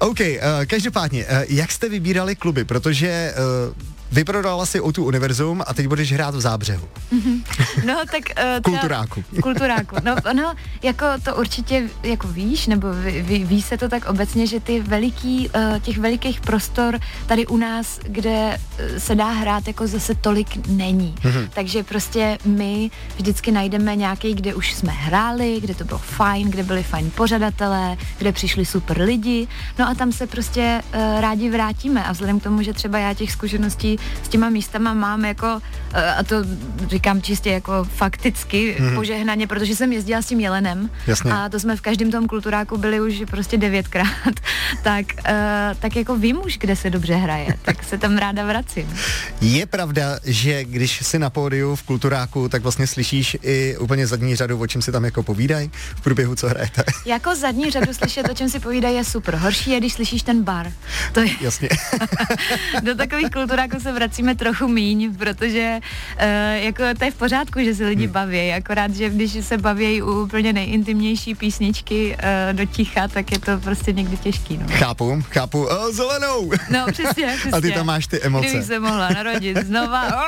OK, každopádně, jak jste vybírali kluby, protože vyprodala si O2 Univerzum a teď budeš hrát v Zábřehu. No, tak... Kulturáku. No, jako to určitě jako víš, nebo ví se to tak obecně, že ty těch velikých prostor tady u nás, kde se dá hrát, jako zase tolik není. Takže prostě my vždycky najdeme nějaký, kde už jsme hráli, kde to bylo fajn, kde byli fajn pořadatelé, kde přišli super lidi, no a tam se prostě rádi vrátíme a vzhledem k tomu, že třeba já těch zkušeností s těma místama mám jako, a to říkám čistě jako fakticky požehnaně, protože jsem jezdila s tím Jelenem. Jasně. A to jsme v každém tom kulturáku byli už prostě 9krát, tak jako vím už, kde se dobře hraje, tak se tam ráda vracím. Je pravda, že když jsi na pódiu v kulturáku, tak vlastně slyšíš i úplně zadní řadu, o čem si tam jako povídají v průběhu, co hrajete? Jako zadní řadu slyšet, o čem si povídají, je super. Horší je, když slyšíš ten bar. To je... Jasně. Do takových kulturáků se vracíme trochu míň, protože jako to je v pořádku, že se lidi baví, akorát, že když se baví u úplně nejintimnější písničky do ticha, tak je to prostě někdy těžký. No. Chápu. Zelenou! No, přesně. A ty tam máš ty emoce. Kdybych se mohla narodit znova.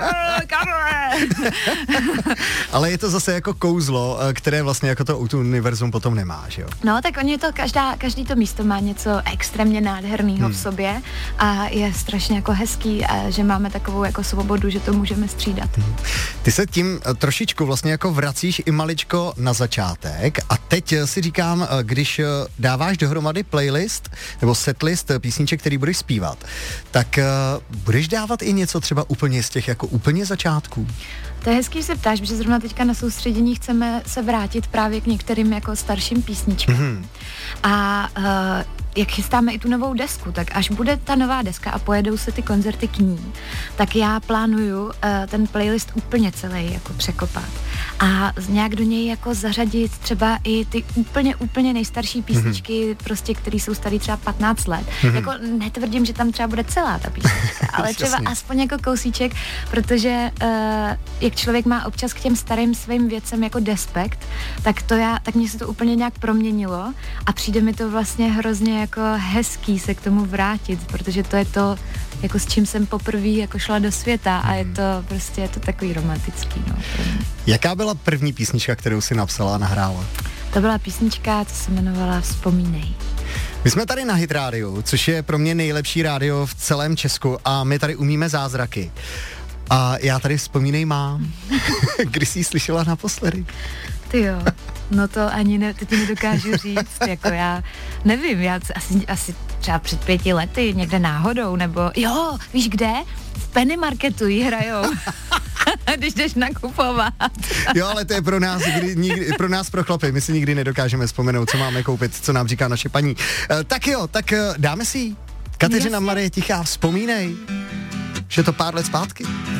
Ale je to zase jako kouzlo, které vlastně jako to O2 Univerzum potom nemá, že jo? No, tak oni to, každý to místo má něco extrémně nádherného v sobě a je strašně jako hezký, že máme takovou jako svobodu, že to můžeme střídat. Ty se tím trošičku vlastně jako vracíš i maličko na začátek a teď si říkám, když dáváš dohromady playlist nebo setlist písniček, který budeš zpívat, tak budeš dávat i něco třeba úplně z těch jako úplně začátků? To je hezký, že se ptáš, protože zrovna teďka na soustředění chceme se vrátit právě k některým jako starším písničkám. A jak chystáme i tu novou desku, tak až bude ta nová deska a pojedou se ty koncerty k ní, tak já plánuju ten playlist úplně celý jako překopat a nějak do něj jako zařadit třeba i ty úplně nejstarší písničky, prostě, které jsou starý třeba 15 let. Jako netvrdím, že tam třeba bude celá ta písnička, ale třeba aspoň jako kousíček, protože jak člověk má občas k těm starým svým věcem jako despekt, tak mně se to úplně nějak proměnilo a přijde mi to vlastně hrozně jako hezký se k tomu vrátit, protože to je to, jako s čím jsem poprvé jako šla do světa a je to takový romantický, no. Jaká byla první písnička, kterou si napsala a nahrála? To byla písnička, co se jmenovala Vzpomínej. My jsme tady na Hit rádiu, což je pro mě nejlepší rádio v celém Česku a my tady umíme zázraky. A já tady Vzpomínej mám. Kdy jsi ji slyšela naposledy? Ty jo, no to ani teď nedokážu říct, jako já nevím, já asi třeba před 5 lety někde náhodou, nebo jo, víš kde? V Penny Marketu ji hrajou. Když jdeš nakupovat. Jo, ale to je pro nás, pro nás pro chlapy, my si nikdy nedokážeme vzpomenout, co máme koupit, co nám říká naše paní. Tak jo, tak dáme si ji. Kateřina Marie Tichá, Vzpomínej. Že to pár let zpátky.